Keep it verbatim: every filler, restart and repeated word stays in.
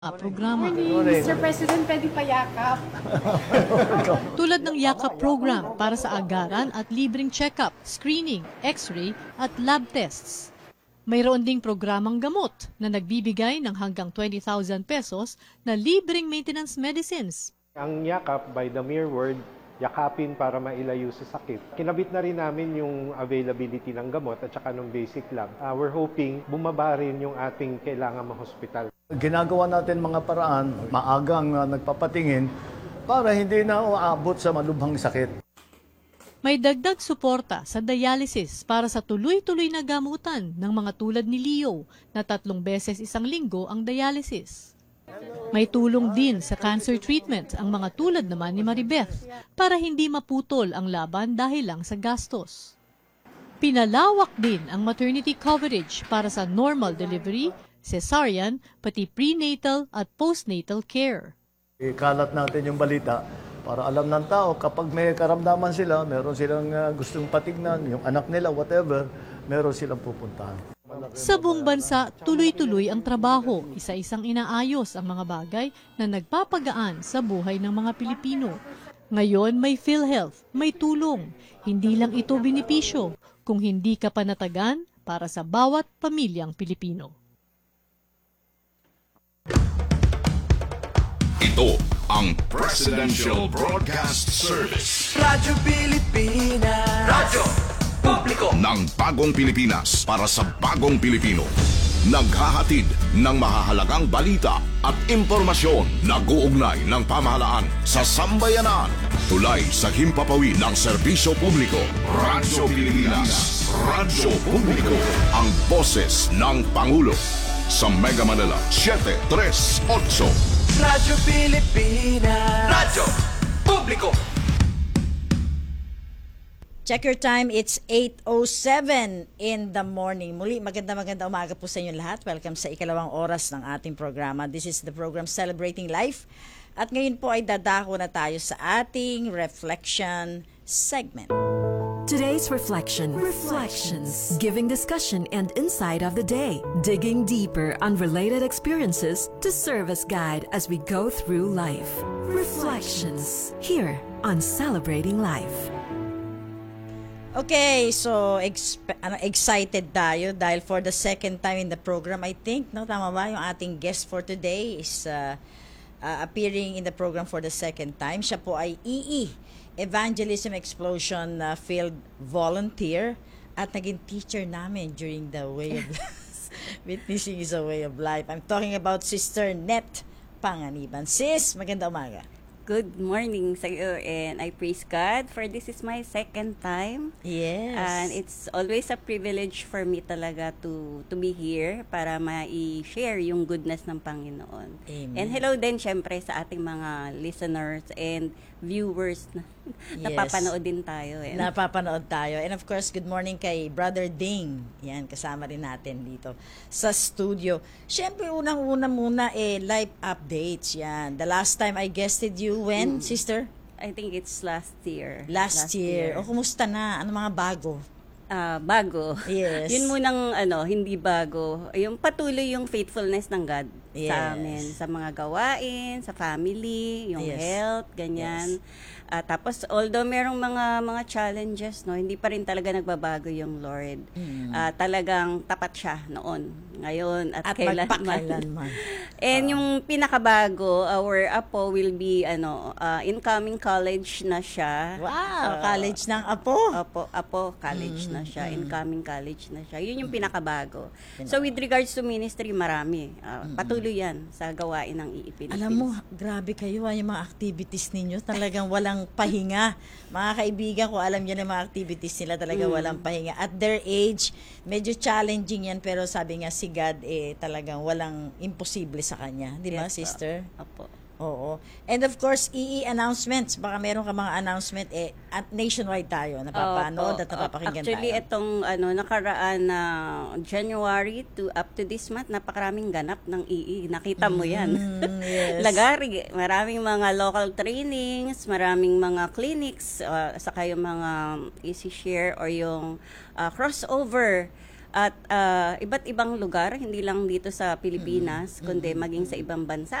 Ah, programa. mister President, pwede pa yakap. Tulad ng Yakap program para sa agaran at libreng check-up, screening, x-ray at lab tests. Mayroon ding programang gamot na nagbibigay ng hanggang twenty thousand pesos na libreng maintenance medicines. Ang yakap, by the mere word, yakapin para mailayo sa sakit. Kinabit na rin namin yung availability ng gamot at saka ng basic lab. Uh, we're hoping bumaba rin yung ating kailangan ma-hospital. Ginagawa natin mga paraan, maagang uh, nagpapatingin para hindi na uabot sa malubhang sakit. May dagdag suporta sa dialysis para sa tuloy-tuloy na gamutan ng mga tulad ni Leo na tatlong beses isang linggo ang dialysis. May tulong din sa cancer treatment ang mga tulad naman ni Maribeth para hindi maputol ang laban dahil lang sa gastos. Pinalawak din ang maternity coverage para sa normal delivery, cesarean, pati prenatal at postnatal care. Ikalat natin yung balita para alam ng tao kapag may karamdaman sila, meron silang uh, gustong patignan, yung anak nila, whatever, meron silang pupuntahan. Sa buong bansa, tuloy-tuloy ang trabaho, isa-isang inaayos ang mga bagay na nagpapagaan sa buhay ng mga Pilipino. Ngayon may PhilHealth, may tulong. Hindi lang ito benepisyo, kung hindi ka panatagan para sa bawat pamilyang Pilipino. Ito ang Presidential Broadcast Service. Radyo Pilipinas. Radyo Publiko Ng bagong Pilipinas para sa bagong Pilipino. Naghahatid ng mahahalagang balita at impormasyon na guugnay ng pamahalaan sa sambayanan. Tulay sa himpapawid ng serbisyo publiko. Radyo Pilipinas. Radyo Publiko. Ang boses ng Pangulo. Sa Mega Manila, seven three eight. Radyo Pilipinas. Radyo Publiko. Check your time, it's eight oh seven in the morning. Muli, maganda maganda umaga po sa inyo lahat. Welcome sa ikalawang oras ng ating programa. This is the program Celebrating Life. At ngayon po ay dadako na tayo sa ating reflection segment. Today's reflection. Reflections. Giving discussion and insight of the day. Digging deeper on related experiences to serve as guide as we go through life. Reflections. Here on Celebrating Life. Okay, so exp- ano, excited tayo dahil for the second time in the program, I think, no, tama ba, yung ating guest for today is uh, uh, appearing in the program for the second time. Siya po ay E E, Evangelism Explosion uh, Field Volunteer at naging teacher namin during the Way of Life. Witnessing is a way of life. I'm talking about Sister Net Panganiban. Sis, maganda umaga. Good morning sa iyo, and I praise God for this is my second time. Yes. And it's always a privilege for me talaga to to be here para ma-share yung goodness ng Panginoon. Amen. And hello din syempre sa ating mga listeners and viewers na Yes. napapanood din tayo. Eh. Napapanood tayo. And of course, good morning kay Brother Ding. Yan, kasama rin natin dito sa studio. Siyempre, unang-una muna, eh, live updates. Yan. The last time I guested you, when, Mm. sister? I think it's last year. Last, year. O, kumusta na? Ano mga bago? Ah, bago. Yes. Yun munang ano, hindi bago. Yung patuloy yung faithfulness ng God Yes. sa amin, sa mga gawain, sa family, yung Yes. health, ganyan. Yes. Ah, tapos although merong mga mga challenges, no, hindi pa rin talaga nagbabago yung Lord. Mm. Ah, talagang tapat siya noon, ngayon at, At kailanman. magpakailanman. And yung pinakabago, our apo will be ano, ah, incoming college na siya. Wow, Ah, college ng apo. Apo, apo, college Mm, na siya, mm. incoming college na siya. Yun yung pinakabago. So with regards to ministry, marami. Ah, patuloy yan sa gawain ng I I Philippines. Alam mo, grabe kayo, ah, yung mga activities ninyo, talagang walang pahinga. Mga kaibigan ko, alam niyo na yung mga activities nila, talaga Mm. walang pahinga. At their age, medyo challenging yan, pero sabi nga si God, eh, talagang walang imposible sa kanya. Di ba, Yes, sister? Apo. Oo. And of course, E E announcements. Baka meron ka mga announcement, eh, at nationwide tayo, napapanood Opo. at napapakinggan Actually, tayo. itong ano, nakaraan na January to up to this month, napakaraming ganap ng I I. Nakita mo yan. Mm, yes. Lagari. Maraming mga local trainings, maraming mga clinics, uh, saka yung mga easy share or yung uh, crossover at ah, iba't ibang lugar, hindi lang dito sa Pilipinas, kundi maging sa ibang bansa